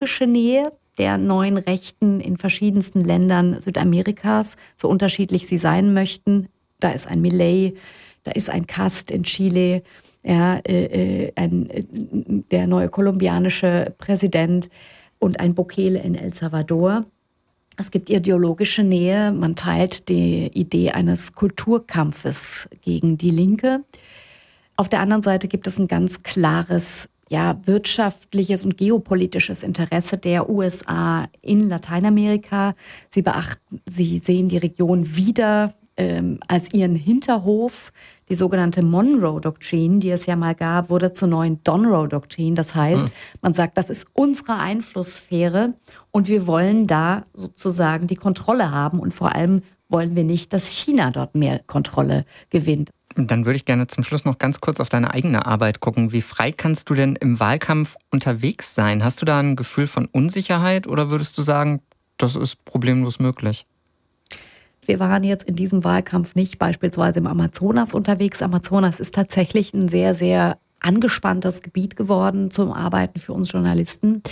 geografische Nähe der neuen Rechten in verschiedensten Ländern Südamerikas, so unterschiedlich sie sein möchten. Da ist ein Milei, da ist ein Cast in Chile, ja, der neue kolumbianische Präsident und ein Bukele in El Salvador. Es gibt ideologische Nähe. Man teilt die Idee eines Kulturkampfes gegen die Linke. Auf der anderen Seite gibt es ein ganz klares wirtschaftliches und geopolitisches Interesse der USA in Lateinamerika. Sie sehen die Region wieder als ihren Hinterhof. Die sogenannte Monroe-Doktrin, die es ja mal gab, wurde zur neuen Donroe-Doktrin. Das heißt, man sagt, das ist unsere Einflusssphäre und wir wollen da sozusagen die Kontrolle haben. Und vor allem wollen wir nicht, dass China dort mehr Kontrolle gewinnt. Dann würde ich gerne zum Schluss noch ganz kurz auf deine eigene Arbeit gucken. Wie frei kannst du denn im Wahlkampf unterwegs sein? Hast du da ein Gefühl von Unsicherheit oder würdest du sagen, das ist problemlos möglich? Wir waren jetzt in diesem Wahlkampf nicht beispielsweise im Amazonas unterwegs. Amazonas ist tatsächlich ein sehr, sehr angespanntes Gebiet geworden zum Arbeiten für uns Journalisten.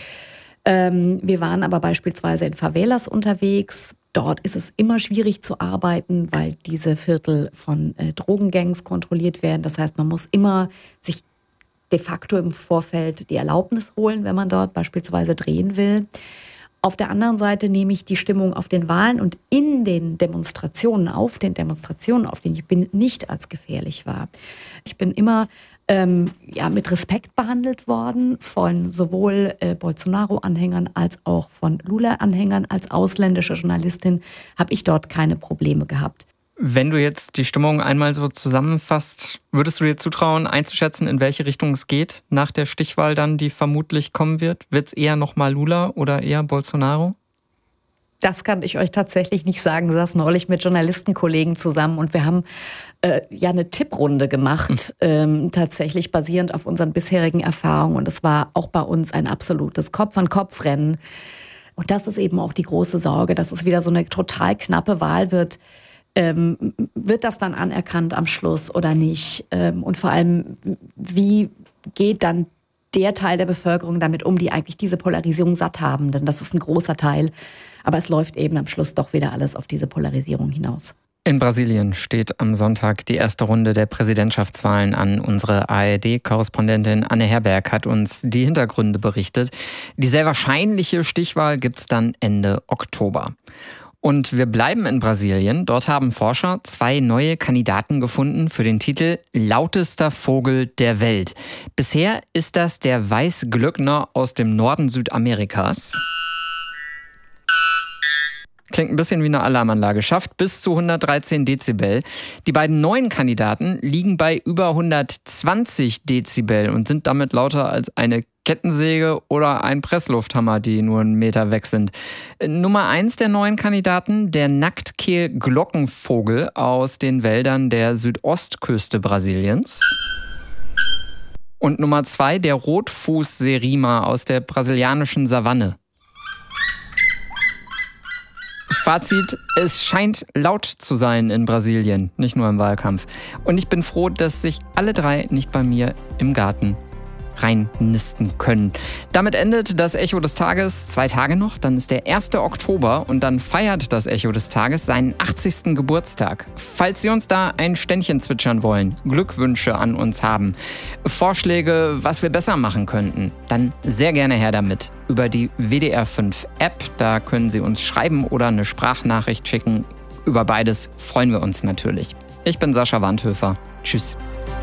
Wir waren aber beispielsweise in Favelas unterwegs. Dort ist es immer schwierig zu arbeiten, weil diese Viertel von Drogengangs kontrolliert werden. Das heißt, man muss immer sich de facto im Vorfeld die Erlaubnis holen, wenn man dort beispielsweise drehen will. Auf der anderen Seite nehme ich die Stimmung auf den Wahlen und in den Demonstrationen, auf denen ich bin, nicht als gefährlich wahr. Ich bin immer mit Respekt behandelt worden von sowohl Bolsonaro-Anhängern als auch von Lula-Anhängern. Als ausländische Journalistin habe ich dort keine Probleme gehabt. Wenn du jetzt die Stimmung einmal so zusammenfasst, würdest du dir zutrauen, einzuschätzen, in welche Richtung es geht nach der Stichwahl dann, die vermutlich kommen wird? Wird es eher nochmal Lula oder eher Bolsonaro? Das kann ich euch tatsächlich nicht sagen. Ich saß neulich mit Journalistenkollegen zusammen und wir haben eine Tipprunde gemacht, tatsächlich basierend auf unseren bisherigen Erfahrungen. Und es war auch bei uns ein absolutes Kopf-an-Kopf-Rennen. Und das ist eben auch die große Sorge, dass es wieder so eine total knappe Wahl wird. Wird das dann anerkannt am Schluss oder nicht? Und vor allem, wie geht dann der Teil der Bevölkerung damit um, die eigentlich diese Polarisierung satt haben? Denn das ist ein großer Teil. Aber es läuft eben am Schluss doch wieder alles auf diese Polarisierung hinaus. In Brasilien steht am Sonntag die erste Runde der Präsidentschaftswahlen an. Unsere ARD-Korrespondentin Anne Herberg hat uns die Hintergründe berichtet. Die sehr wahrscheinliche Stichwahl gibt es dann Ende Oktober. Und wir bleiben in Brasilien. Dort haben Forscher 2 neue Kandidaten gefunden für den Titel Lautester Vogel der Welt. Bisher ist das der Weißglöckner aus dem Norden Südamerikas. Klingt ein bisschen wie eine Alarmanlage. Schafft bis zu 113 Dezibel. Die beiden neuen Kandidaten liegen bei über 120 Dezibel und sind damit lauter als eine Kettensäge oder ein Presslufthammer, die nur einen Meter weg sind. Nummer 1 der neuen Kandidaten, der Nacktkehl-Glockenvogel aus den Wäldern der Südostküste Brasiliens. Und Nummer 2, der Rotfuß-Serima aus der brasilianischen Savanne. Fazit, es scheint laut zu sein in Brasilien, nicht nur im Wahlkampf. Und ich bin froh, dass sich alle 3 nicht bei mir im Garten reinnisten können. Damit endet das Echo des Tages. 2 Tage noch, dann ist der 1. Oktober und dann feiert das Echo des Tages seinen 80. Geburtstag. Falls Sie uns da ein Ständchen zwitschern wollen, Glückwünsche an uns haben, Vorschläge, was wir besser machen könnten, dann sehr gerne her damit. Über die WDR 5 App, da können Sie uns schreiben oder eine Sprachnachricht schicken. Über beides freuen wir uns natürlich. Ich bin Sascha Wandhöfer. Tschüss.